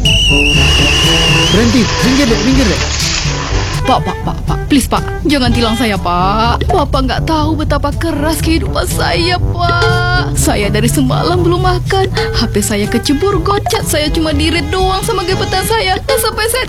Berhenti, minggir deh. Pak, please Pak, jangan tilang saya Pak. Bapak nggak tahu betapa keras kehidupan saya Pak. Saya dari semalam belum makan, HP saya kecebur, gocet, saya cuma dirit doang sama gebetan saya. Dan sampai saya